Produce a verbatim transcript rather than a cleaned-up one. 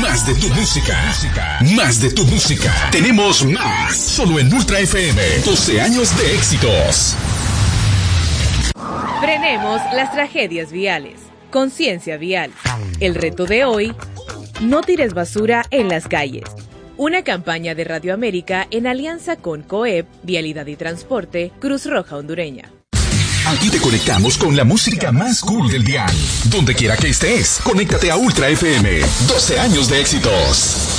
Más de tu música. Más de tu música. Tenemos más. Solo en Ultra F M. doce años de éxitos. Frenemos las tragedias viales. Conciencia vial. El reto de hoy: no tires basura en las calles. Una campaña de Radio América en alianza con COEP, Vialidad y Transporte, Cruz Roja Hondureña. Aquí te conectamos con la música más cool del dial. Donde quiera que estés, conéctate a Ultra F M. doce años de éxitos.